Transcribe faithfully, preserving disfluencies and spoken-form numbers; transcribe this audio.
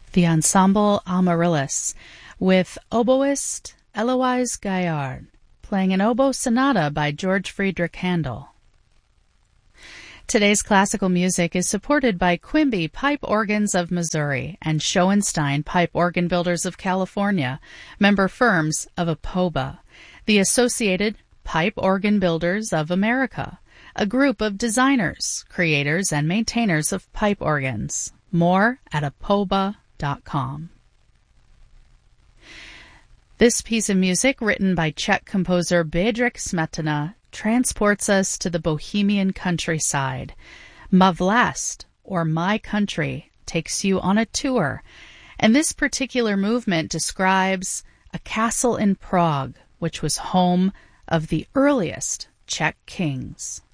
the Ensemble Amaryllis, with oboist Eloise Gaillard, playing an oboe sonata by George Friedrich Handel. Today's classical music is supported by Quimby Pipe Organs of Missouri and Schoenstein Pipe Organ Builders of California, member firms of APOBA, the Associated Pipe Organ Builders of America, a group of designers, creators, and maintainers of pipe organs. More at apoba dot com. This piece of music, written by Czech composer Bedřich Smetana, transports us to the Bohemian countryside. Ma Vlast, or My Country, takes you on a tour, and this particular movement describes a castle in Prague, which was home of the earliest Czech kings.